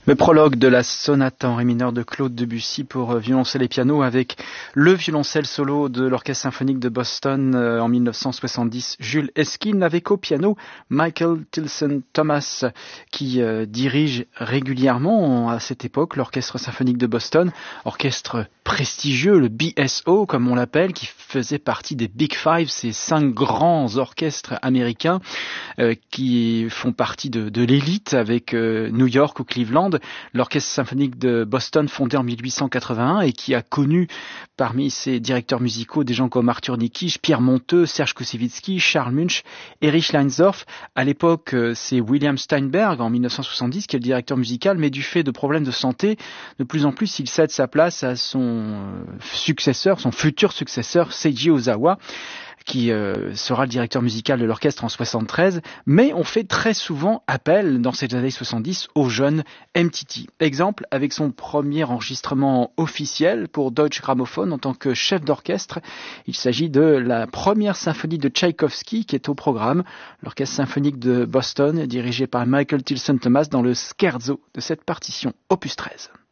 Le prologue de la sonate en ré mineur de Claude Debussy pour violoncelle et piano avec le violoncelle solo de l'Orchestre symphonique de Boston en 1970, Jules Esquin, avec au piano Michael Tilson Thomas qui dirige régulièrement à cette époque l'Orchestre symphonique de Boston, orchestre prestigieux, le BSO comme on l'appelle, qui faisait partie des Big Five, ces 5 grands orchestres américains qui font partie de l'élite avec New York ou Cleveland. L'Orchestre symphonique de Boston, fondé en 1881 et qui a connu parmi ses directeurs musicaux des gens comme Arthur Nikisch, Pierre Monteux, Serge Koussevitzky, Charles Munch, Erich Leinsdorf. À l'époque, c'est William Steinberg en 1970 qui est le directeur musical, mais du fait de problèmes de santé, de plus en plus, il cède sa place à son successeur, son futur successeur, Seiji Ozawa, qui sera le directeur musical de l'orchestre en 73, mais on fait très souvent appel dans ces années 70 au jeune MTT. Exemple avec son premier enregistrement officiel pour Deutsche Grammophon en tant que chef d'orchestre. Il s'agit de la première symphonie de Tchaïkovski qui est au programme. L'orchestre symphonique de Boston dirigé par Michael Tilson Thomas dans le scherzo de cette partition, opus 13.